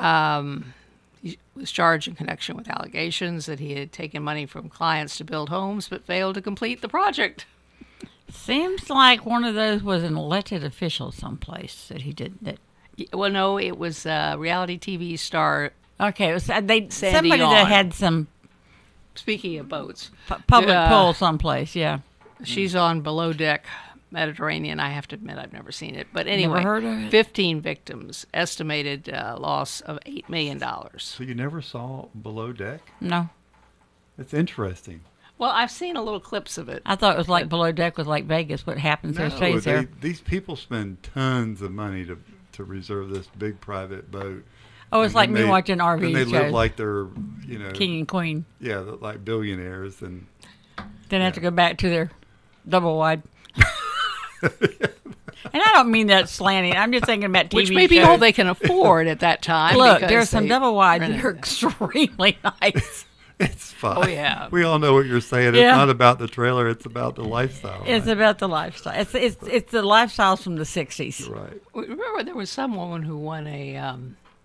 He was charged in connection with allegations that he had taken money from clients to build homes but failed to complete the project. Seems like one of those was an elected official someplace that he did that. Well, no, it was a reality TV star. Okay, it was Sandy somebody that Yawn. had some Speaking of boats, public pool someplace. Yeah, she's on Below Deck Mediterranean. I have to admit, I've never seen it. But anyway, never heard of it. 15 victims, estimated loss of $8 million. So you never saw Below Deck? No, It's interesting. Well, I've seen a little clips of it. I thought it was like Below Deck was like Vegas. What happens there stays there. These people spend tons of money to reserve this big private boat. Oh, it's And like then me they- watching RV And they shows. live like they're, King and Queen. yeah, they're like billionaires. And Then have to go back to their double wide. And I don't mean that slanting. I'm just thinking about TV Which may be shows. all they can afford at that time. Look, because there's some they double wides that rented are them. extremely nice. it's fine. Oh, yeah. We all know what you're saying. Yeah. It's not about the trailer. It's about the lifestyle. It's right? about the lifestyle. It's the lifestyles from the 60s. Right. Remember, there was some woman who won a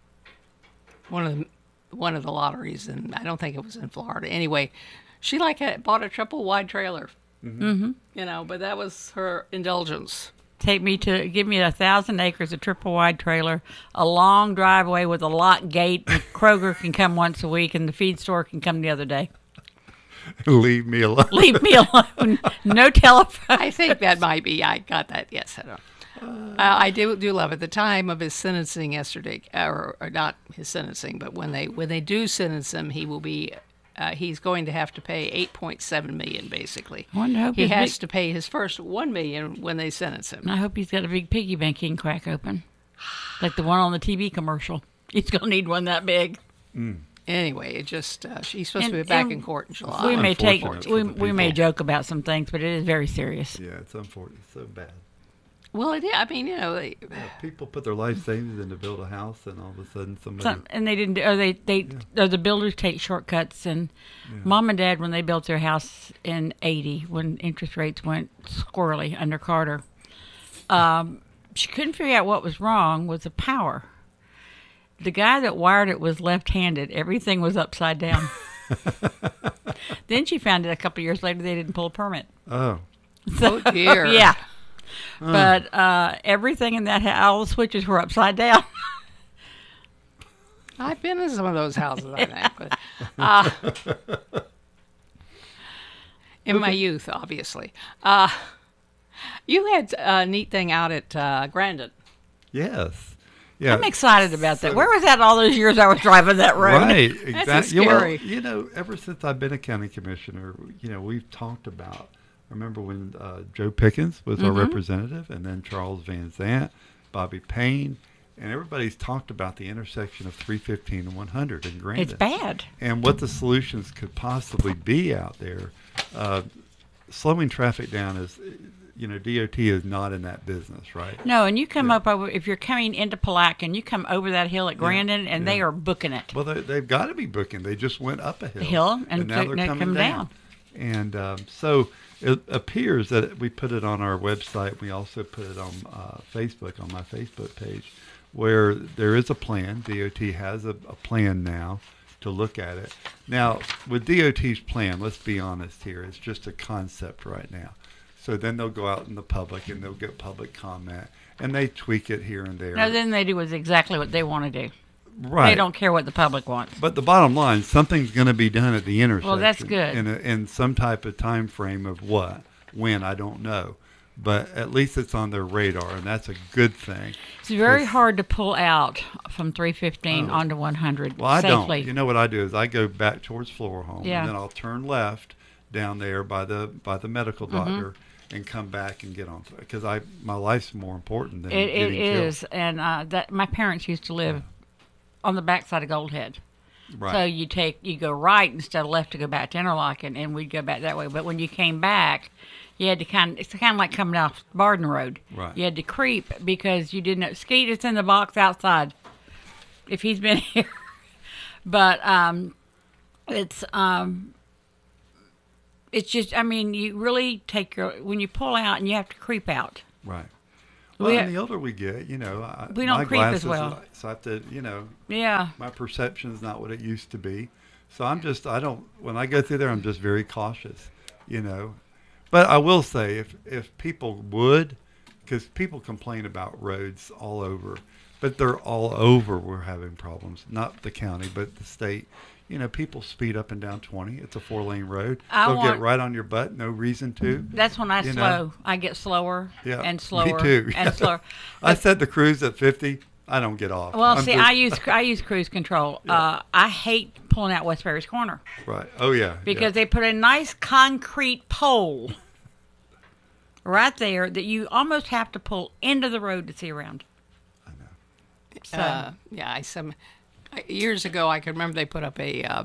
one of the lotteries, and I don't think it was in Florida. Anyway, she bought a triple wide trailer. Mm-hmm. But that was her indulgence. Give me 1,000 acres, a triple wide trailer, a long driveway with a locked gate. And Kroger can come once a week, and the feed store can come the other day. Leave me alone. Leave me alone. No telephone. I think that might be. I got that. Yes, I don't. I do love at the time of his sentencing yesterday, or not his sentencing, but when they do sentence him, he will be. He's going to have to pay $8.7 million, basically. I hope He his has big- to pay his first $1 million when they sentence him. I hope he's got a big piggy bank he can crack open, like the one on the TV commercial. He's gonna need one that big. Anyway, it just she's supposed to be And- back and in court in July. We may take Unfortunate for the we may people. joke about some things, but it is very serious. Yeah, it's unfortunate. It's so bad. Well, it is. I mean, People put their life savings in to build a house, and all of a sudden somebody. And they didn't. Or the builders take shortcuts. And Mom and Dad, when they built their house in '80, when interest rates went squirrely under Carter, she couldn't figure out what was wrong with the power. The guy that wired it was left-handed. Everything was upside down. Then she found out a couple of years later they didn't pull a permit. Oh, oh dear. Yeah. But everything in that all the switches were upside down. I've been in some of those houses, I think. But, in my youth, obviously. You had a neat thing out at Grandin. yes. Yeah. I'm excited about that. Where was that all those years I was driving that road? Right, That's exactly. Well, scary. ever since I've been a county commissioner, we've talked about. I remember when Joe Pickens was our representative, and then Charles Van Zant, Bobby Payne, and everybody's talked about the intersection of 315 and 100 in Grandin. It's bad. And what the solutions could possibly be out there. Slowing traffic down is, DOT is not in that business, right? No, and you come up over, if you're coming into Palatka, you come over that hill at Grandin, and they are booking it. Well, they've got to be booking. They just went up a hill. And now they're they coming come down. And so it appears that we put it on our website. We also put it on Facebook, on my Facebook page, where there is a plan. DOT has a plan now to look at it. Now, with DOT's plan, let's be honest here, it's just a concept right now. So then they'll go out in the public and they'll get public comment, and they tweak it here and there. No, then they do exactly what they want to do. Right. They don't care what the public wants. But the bottom line, something's going to be done at the intersection. Well, that's good. In some type of time frame of what, when, I don't know. But at least it's on their radar, and that's a good thing. It's very hard to pull out from 315 onto 100 Well, I safely. don't. You know what I do is I go back towards Floral Home, Yeah. and then I'll turn left down there by the medical doctor and come back and get on, because my life's more important than It getting killed. is, and that my parents used to live on the backside of Goldhead. Right. So you go right instead of left to go back to Interlochen, and we'd go back that way. But when you came back, you had to it's kind of like coming off Barden Road. Right. You had to creep because you didn't know. Skeet, it's in the box outside. If he's been here, but it's just, I mean, you really when you pull out and you have to creep out. Right. Well, We- and the older we get, We don't my creep as glasses, well. so I have to, Yeah. my perception is not what it used to be. So I don't, when I go through there, I'm just very cautious, you know. But I will say, if people would, because people complain about roads all over, but they're all over, we're having problems. Not the county, but the state. People speed up and down 20. It's a 4-lane road. They'll get right on your butt, no reason to. That's when I You slow. know? I get slower Yeah, and slower me too. and slower. I set the cruise at 50. I don't get off. Well, I'm see, just- I use cruise control. I hate pulling out Westbury's Corner Right. Oh, yeah. because they put a nice concrete pole right there that you almost have to pull into the road to see around. I know. So, yeah, years ago, I can remember they put up a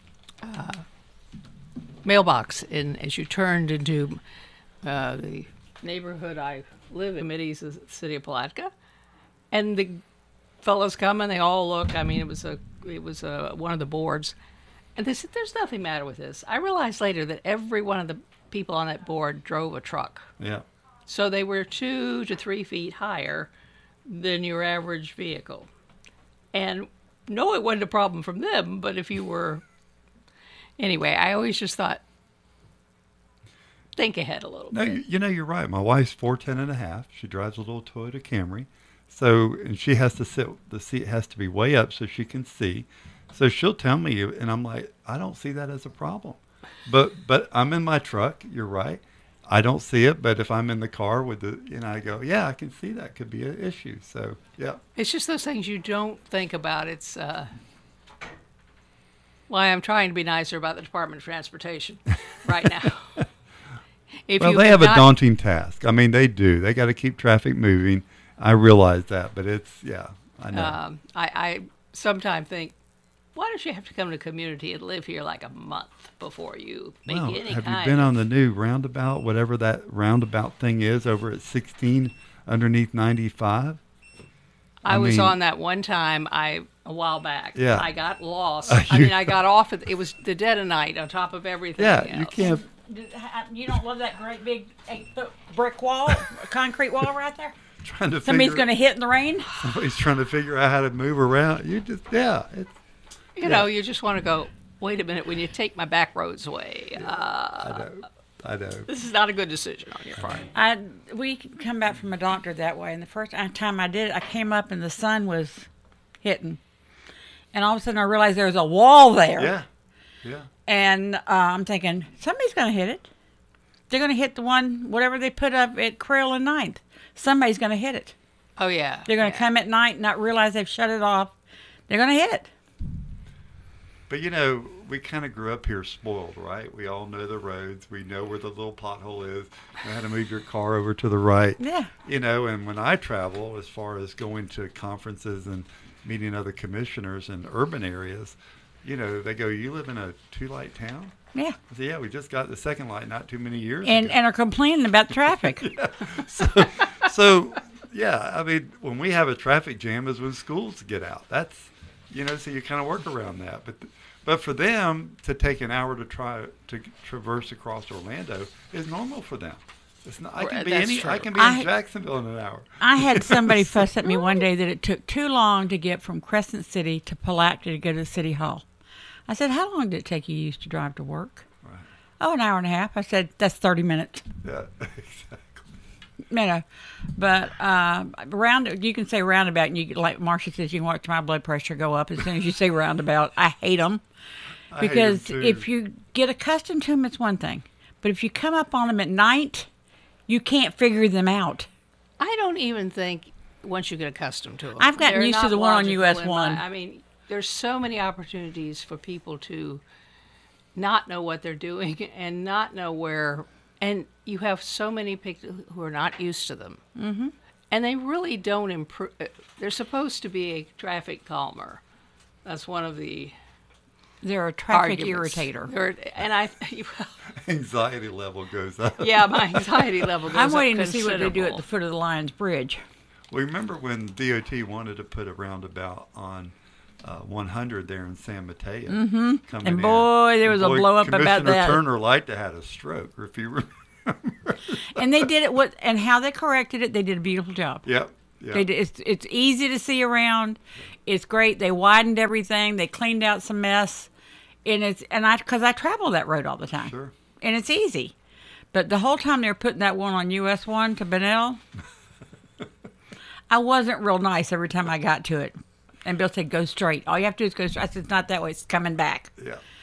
mailbox as you turned into the neighborhood I live in, Middies, the city of Palatka, and the fellows come and they all look. I mean, it was one of the boards, and they said, "There's nothing matter with this." I realized later that every one of the people on that board drove a truck, Yeah. so they were 2 to 3 feet higher than your average vehicle, and no, it wasn't a problem from them, but if you were... Anyway, I always just thought, think ahead a little No, bit. you're right. My wife's 4'10" and a half. She drives a little Toyota Camry. So, and she has to sit, the seat has to be way up so she can see. So she'll tell me, and I'm like, I don't see that as a problem. But I'm in my truck. You're right. I don't see it, but if I'm in the car with I go, yeah, I can see that could be an issue. So, yeah. It's just those things you don't think about. It's why I'm trying to be nicer about the Department of Transportation right now. Well, they have a daunting task. I mean, they do. They got to keep traffic moving. I realize that, but I know. I sometimes think, why don't you have to come to the community and live here like a month before you make Well, any have kind you been of... on the new roundabout, whatever that roundabout thing is, over at 16 underneath 95? I was mean- on that one time a while back. Yeah. I got lost. I got off. It was the dead of night on top of everything Yeah, else. you can't. you don't love that great big 8-foot brick wall, concrete wall right there? Trying to Somebody's figure, going to hit in the rain? Somebody's trying to figure out how to move around. It's You know, you just want to go, wait a minute, when you take my back roads away, I know. this is not a good decision on your part. We come back from a doctor that way, and the first time I did it, I came up and the sun was hitting. And all of a sudden I realized there was a wall there. Yeah. And I'm thinking, somebody's going to hit it. They're going to hit the one, whatever they put up at Krill and 9th. Somebody's going to hit it. Oh, yeah. They're going to come at night and not realize they've shut it off. They're going to hit it. But we kind of grew up here spoiled, right? We all know the roads. We know where the little pothole is. You know how to move your car over to the right. Yeah. And when I travel, as far as going to conferences and meeting other commissioners in urban areas, they go, you live in a 2-light town? Yeah. I say, yeah, we just got the second light not too many years And ago. are complaining about the traffic. So, yeah, I mean, when we have a traffic jam is when schools get out. That's, so you kind of work around that. But for them to take an hour to try to traverse across Orlando is normal for them. It's not. I can be That's true. I can be in Jacksonville in an hour. I had somebody fuss at me one day that it took too long to get from Crescent City to Palatka to go to City Hall. I said, how long did it take you used to drive to work? Right. Oh, an hour and a half. I said, that's 30 minutes. Yeah, exactly. But you can say roundabout, and you like Marcia says, you can watch my blood pressure go up as soon as you say roundabout. I hate them because too. if you get accustomed to them, it's one thing. But if you come up on them at night, you can't figure them out. I don't even think once you get accustomed to them. I've gotten they're used to not the one on logical US in 1. I mean, there's so many opportunities for people to not know what they're doing and not know where. And you have so many people who are not used to them. Mm-hmm. And they really don't improve. They're supposed to be a traffic calmer. That's one of the They're a traffic arguments. irritator. Anxiety level goes up. Yeah, my anxiety level goes I'm up waiting to see what they do at considerable. the foot of the Lions Bridge. Well, remember when DOT wanted to put a roundabout on 100 there in San Mateo? Mm-hmm. And boy, there was a blow up about Commissioner that. Turner liked to have a stroke, if you remember. And they did it. And how they corrected it, they did a beautiful job. Yep. They did, it's easy to see around. It's great. They widened everything. They cleaned out some mess. Because I travel that road all the time. Sure. And it's easy. But the whole time they were putting that one on US 1 to Bunnell, I wasn't real nice every time I got to it. And Bill said, go straight. All you have to do is go straight. I said, it's not that way. It's coming back. Yeah.